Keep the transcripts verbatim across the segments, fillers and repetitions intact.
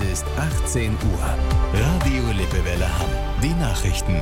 ist achtzehn Uhr. Radio Lippewelle Hamm. Die Nachrichten.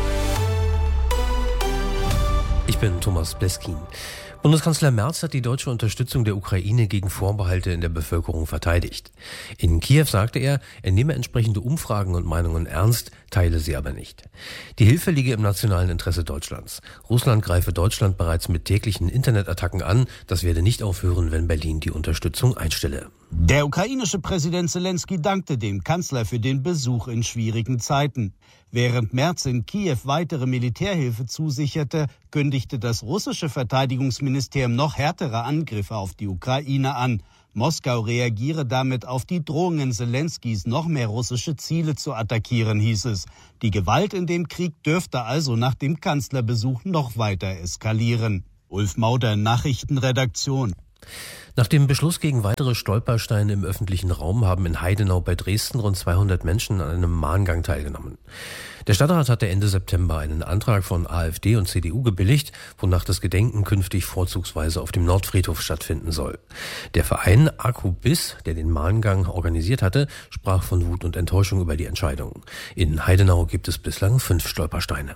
Ich bin Thomas Bleskin. Bundeskanzler Merz hat die deutsche Unterstützung der Ukraine gegen Vorbehalte in der Bevölkerung verteidigt. In Kiew sagte er, er nehme entsprechende Umfragen und Meinungen ernst, teile sie aber nicht. Die Hilfe liege im nationalen Interesse Deutschlands. Russland greife Deutschland bereits mit täglichen Internetattacken an. Das werde nicht aufhören, wenn Berlin die Unterstützung einstelle. Der ukrainische Präsident Zelensky dankte dem Kanzler für den Besuch in schwierigen Zeiten. Während Merz in Kiew weitere Militärhilfe zusicherte, kündigte das russische Verteidigungsministerium noch härtere Angriffe auf die Ukraine an. Moskau reagiere damit auf die Drohungen Zelenskys, noch mehr russische Ziele zu attackieren, hieß es. Die Gewalt in dem Krieg dürfte also nach dem Kanzlerbesuch noch weiter eskalieren. Ulf Mauder, Nachrichtenredaktion. Nach dem Beschluss gegen weitere Stolpersteine im öffentlichen Raum haben in Heidenau bei Dresden rund zweihundert Menschen an einem Mahngang teilgenommen. Der Stadtrat hatte Ende September einen Antrag von AfD und C D U gebilligt, wonach das Gedenken künftig vorzugsweise auf dem Nordfriedhof stattfinden soll. Der Verein Akubis, der den Mahngang organisiert hatte, sprach von Wut und Enttäuschung über die Entscheidung. In Heidenau gibt es bislang fünf Stolpersteine.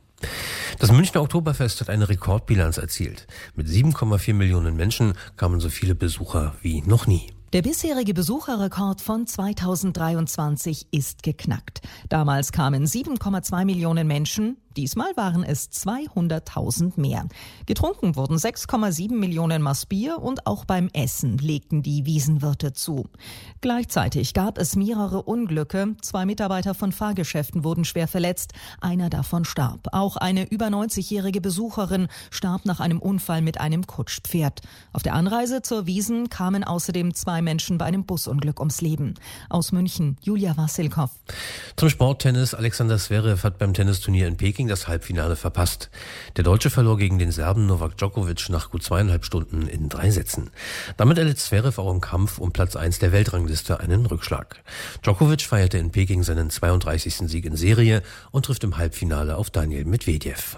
Das Münchner Oktoberfest hat eine Rekordbilanz erzielt. Mit sieben Komma vier Millionen Menschen kamen so viele Besucher wie noch nie. Der bisherige Besucherrekord von zweitausenddreiundzwanzig ist geknackt. Damals kamen sieben Komma zwei Millionen Menschen, diesmal waren es zweihunderttausend mehr. Getrunken wurden sechs Komma sieben Millionen Maß Bier und auch beim Essen legten die Wiesenwirte zu. Gleichzeitig gab es mehrere Unglücke. Zwei Mitarbeiter von Fahrgeschäften wurden schwer verletzt, einer davon starb. Auch eine über neunzigjährige Besucherin starb nach einem Unfall mit einem Kutschpferd. Auf der Anreise zur Wiesn kamen außerdem zwei Menschen bei einem Busunglück ums Leben. Aus München, Julia Wassilkow. Zum Sporttennis. Alexander Zverev hat beim Tennisturnier in Peking das Halbfinale verpasst. Der Deutsche verlor gegen den Serben Novak Djokovic nach gut zweieinhalb Stunden in drei Sätzen. Damit erlitt Zverev auch im Kampf um Platz eins der Weltrangliste einen Rückschlag. Djokovic feierte in Peking seinen zweiunddreißigsten Sieg in Serie und trifft im Halbfinale auf Daniil Medvedev.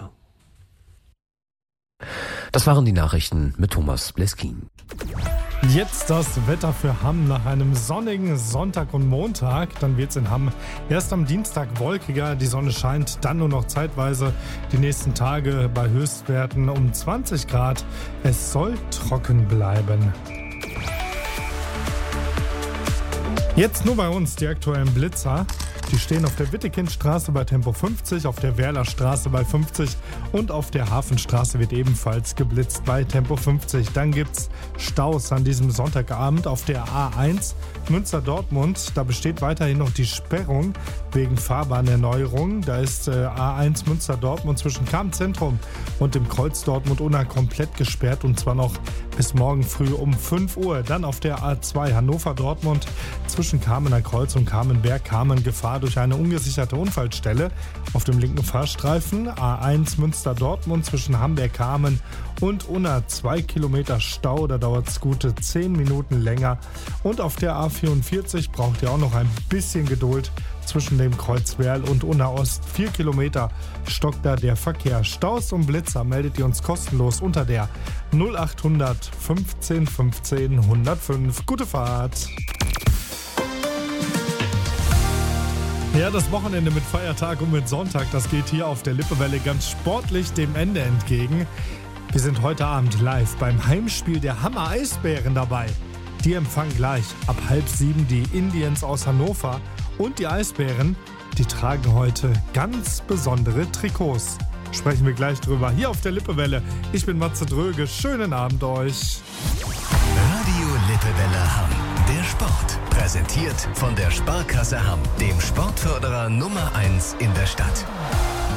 Das waren die Nachrichten mit Thomas Bleskin. Jetzt das Wetter für Hamm nach einem sonnigen Sonntag und Montag. Dann wird es in Hamm erst am Dienstag wolkiger. Die Sonne scheint dann nur noch zeitweise. Die nächsten Tage bei Höchstwerten um zwanzig Grad. Es soll trocken bleiben. Jetzt nur bei uns die aktuellen Blitzer. Die stehen auf der Wittekindstraße bei Tempo fünfzig, auf der Werlerstraße bei fünfzig und auf der Hafenstraße wird ebenfalls geblitzt bei Tempo fünfzig. Dann gibt's Staus an diesem Sonntagabend auf der A eins Münster-Dortmund. Da besteht weiterhin noch die Sperrung wegen Fahrbahnerneuerung. Da ist äh, A eins Münster-Dortmund zwischen Kamm-Zentrum und dem Kreuz Dortmund-Unna komplett gesperrt und zwar noch bis morgen früh um fünf Uhr. Dann auf der A zwei Hannover-Dortmund zwischen Kamener Kreuz und Kamenberg-Kamen Gefahr durch eine ungesicherte Unfallstelle auf dem linken Fahrstreifen. A eins Münster-Dortmund zwischen Hamberg-Kamen und Unna zwei Kilometer Stau, da dauert es gute zehn Minuten länger. Und auf der A vierundvierzig braucht ihr auch noch ein bisschen Geduld zwischen dem Kreuz Werl und Unna Ost. Vier Kilometer stockt da der Verkehr. Staus und Blitzer meldet ihr uns kostenlos unter der null acht hundert fünfzehn fünfzehn hundertfünf. Gute Fahrt! Ja, das Wochenende mit Feiertag und mit Sonntag, das geht hier auf der Lippewelle ganz sportlich dem Ende entgegen. Wir sind heute Abend live beim Heimspiel der Hammer Eisbären dabei. Die empfangen gleich ab halb sieben die Indians aus Hannover und die Eisbären, die tragen heute ganz besondere Trikots. Sprechen wir gleich drüber hier auf der Lippewelle. Ich bin Matze Dröge, schönen Abend euch. Radio Lippewelle Hamm, der Sport. Präsentiert von der Sparkasse Hamm, dem Sportförderer Nummer eins in der Stadt.